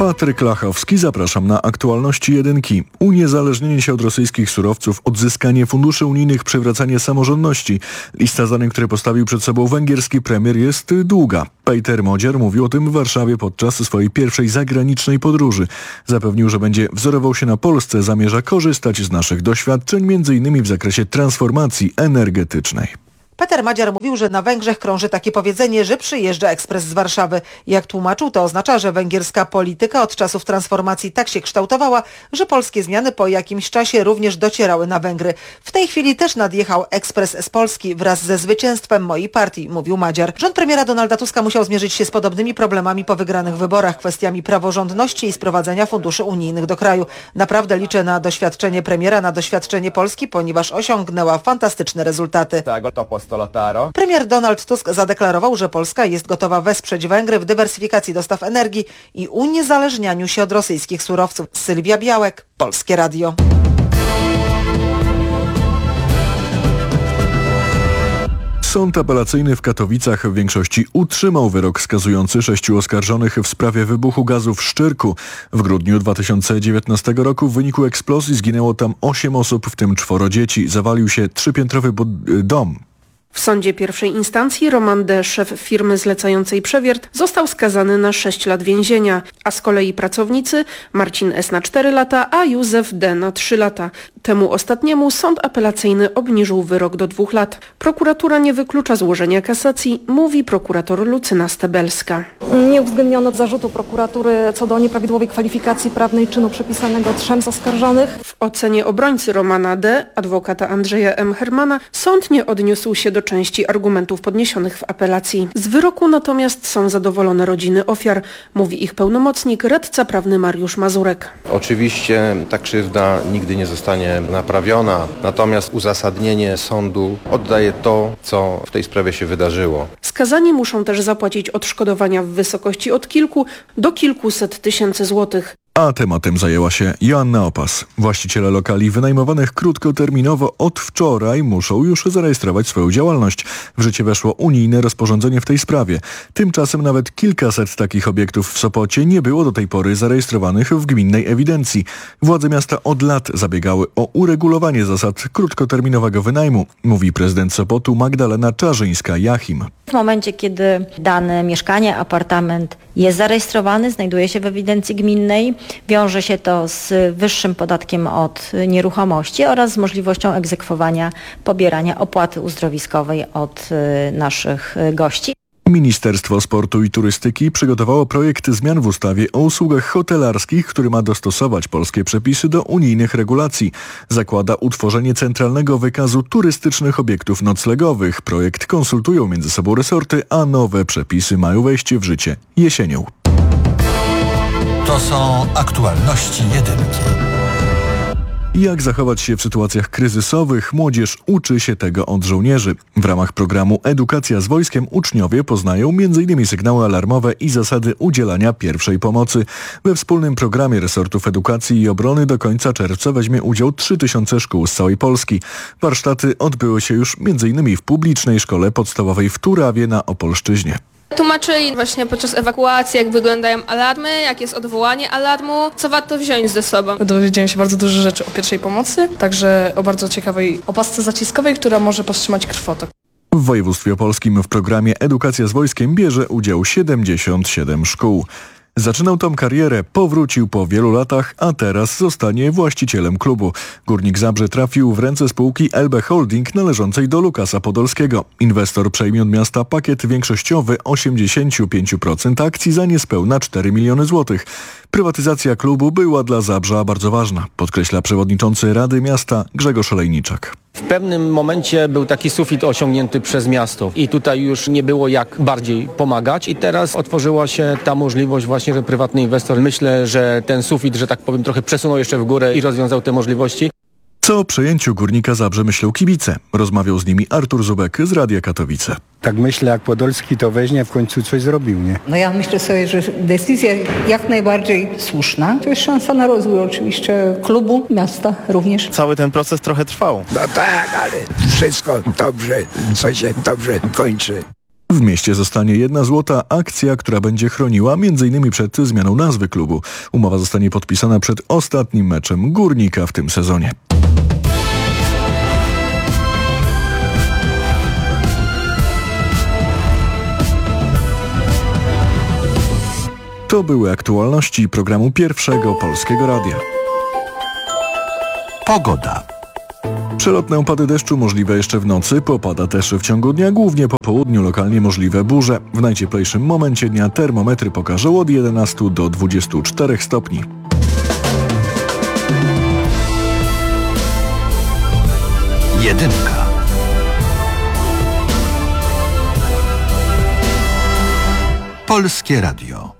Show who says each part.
Speaker 1: Patryk Lachowski, zapraszam na aktualności jedynki. Uniezależnienie się od rosyjskich surowców, odzyskanie funduszy unijnych, przywracanie samorządności. Lista zadań, które postawił przed sobą węgierski premier, jest długa. Peter Modziar mówił o tym w Warszawie podczas swojej pierwszej zagranicznej podróży. Zapewnił, że będzie wzorował się na Polsce, zamierza korzystać z naszych doświadczeń, m.in. w zakresie transformacji energetycznej.
Speaker 2: Peter Modziar mówił, że na Węgrzech krąży takie powiedzenie, że przyjeżdża ekspres z Warszawy. Jak tłumaczył, to oznacza, że węgierska polityka od czasów transformacji tak się kształtowała, że polskie zmiany po jakimś czasie również docierały na Węgry. W tej chwili też nadjechał ekspres z Polski wraz ze zwycięstwem mojej partii, mówił Modziar. Rząd premiera Donalda Tuska musiał zmierzyć się z podobnymi problemami po wygranych wyborach, kwestiami praworządności i sprowadzenia funduszy unijnych do kraju. Naprawdę liczę na doświadczenie premiera, na doświadczenie Polski, ponieważ osiągnęła fantastyczne rezultaty. Premier Donald Tusk zadeklarował, że Polska jest gotowa wesprzeć Węgry w dywersyfikacji dostaw energii i uniezależnianiu się od rosyjskich surowców. Sylwia Białek, Polskie Radio.
Speaker 1: Sąd apelacyjny w Katowicach w większości utrzymał wyrok skazujący 6 oskarżonych w sprawie wybuchu gazu w Szczyrku. W grudniu 2019 roku w wyniku eksplozji zginęło tam 8 osób, w tym 4 dzieci. Zawalił się 3-piętrowy dom.
Speaker 3: W sądzie pierwszej instancji Roman D., szef firmy zlecającej przewiert, został skazany na 6 lat więzienia, a z kolei pracownicy Marcin S. na 4 lata, a Józef D. na 3 lata. Temu ostatniemu sąd apelacyjny obniżył wyrok do 2 lat. Prokuratura nie wyklucza złożenia kasacji, mówi prokurator Lucyna Stebelska.
Speaker 4: Nie uwzględniono zarzutu prokuratury co do nieprawidłowej kwalifikacji prawnej czynu przypisanego 3 z oskarżonych.
Speaker 3: W ocenie obrońcy Romana D., adwokata Andrzeja M. Hermana, sąd nie odniósł się do części argumentów podniesionych w apelacji. Z wyroku natomiast są zadowolone rodziny ofiar, mówi ich pełnomocnik, radca prawny Mariusz Mazurek.
Speaker 5: Oczywiście ta krzywda nigdy nie zostanie naprawiona, natomiast uzasadnienie sądu oddaje to, co w tej sprawie się wydarzyło.
Speaker 3: Skazani muszą też zapłacić odszkodowania w wysokości od kilku do kilkuset tysięcy złotych.
Speaker 1: A tematem zajęła się Joanna Opas. Właściciele lokali wynajmowanych krótkoterminowo od wczoraj muszą już zarejestrować swoją działalność. W życie weszło unijne rozporządzenie w tej sprawie. Tymczasem nawet kilkaset takich obiektów w Sopocie nie było do tej pory zarejestrowanych w gminnej ewidencji. Władze miasta od lat zabiegały o uregulowanie zasad krótkoterminowego wynajmu, mówi prezydent Sopotu Magdalena Czarzyńska-Jachim.
Speaker 6: W momencie, kiedy dane mieszkanie, apartament jest zarejestrowany, znajduje się w ewidencji gminnej, wiąże się to z wyższym podatkiem od nieruchomości oraz z możliwością egzekwowania pobierania opłaty uzdrowiskowej od naszych gości.
Speaker 1: Ministerstwo Sportu i Turystyki przygotowało projekt zmian w ustawie o usługach hotelarskich, który ma dostosować polskie przepisy do unijnych regulacji. Zakłada utworzenie centralnego wykazu turystycznych obiektów noclegowych. Projekt konsultują między sobą resorty, a nowe przepisy mają wejść w życie jesienią.
Speaker 7: To są aktualności jedynki.
Speaker 1: Jak zachować się w sytuacjach kryzysowych? Młodzież uczy się tego od żołnierzy. W ramach programu Edukacja z wojskiem uczniowie poznają m.in. sygnały alarmowe i zasady udzielania pierwszej pomocy. We wspólnym programie resortów edukacji i obrony do końca czerwca weźmie udział 3000 szkół z całej Polski. Warsztaty odbyły się już m.in. w publicznej szkole podstawowej w Turawie na Opolszczyźnie.
Speaker 8: Tłumaczyli właśnie podczas ewakuacji, jak wyglądają alarmy, jak jest odwołanie alarmu, co warto wziąć ze sobą.
Speaker 9: Dowiedziałem się bardzo dużo rzeczy o pierwszej pomocy, także o bardzo ciekawej opasce zaciskowej, która może powstrzymać krwotok.
Speaker 1: W województwie opolskim w programie Edukacja z wojskiem bierze udział 77 szkół. Zaczynał tam karierę, powrócił po wielu latach, a teraz zostanie właścicielem klubu. Górnik Zabrze trafił w ręce spółki LB Holding należącej do Lukasa Podolskiego. Inwestor przejmie od miasta pakiet większościowy 85% akcji za niespełna 4 miliony złotych. Prywatyzacja klubu była dla Zabrza bardzo ważna, podkreśla przewodniczący Rady Miasta Grzegorz Olejniczak.
Speaker 10: W pewnym momencie był taki sufit osiągnięty przez miasto i tutaj już nie było jak bardziej pomagać i teraz otworzyła się ta możliwość właśnie, że prywatny inwestor, myślę, że ten sufit, że tak powiem, trochę przesunął jeszcze w górę i rozwiązał te możliwości.
Speaker 1: Co o przejęciu Górnika Zabrze myślą kibice? Rozmawiał z nimi Artur Zubek z Radia Katowice.
Speaker 11: Tak myślę, jak Podolski to weźmie, w końcu coś zrobił, nie?
Speaker 12: No ja myślę sobie, że decyzja jak najbardziej słuszna. To jest szansa na rozwój oczywiście klubu, miasta również.
Speaker 13: Cały ten proces trochę trwał.
Speaker 14: No tak, ale wszystko dobrze, co się dobrze kończy.
Speaker 1: W mieście zostanie 1 złota akcja, która będzie chroniła m.in. przed zmianą nazwy klubu. Umowa zostanie podpisana przed ostatnim meczem Górnika w tym sezonie. To były aktualności programu Pierwszego Polskiego Radia.
Speaker 7: Pogoda.
Speaker 1: Przelotne opady deszczu możliwe jeszcze w nocy, popada też w ciągu dnia, głównie po południu lokalnie możliwe burze. W najcieplejszym momencie dnia termometry pokażą od 11 do 24 stopni.
Speaker 7: Jedynka. Polskie Radio.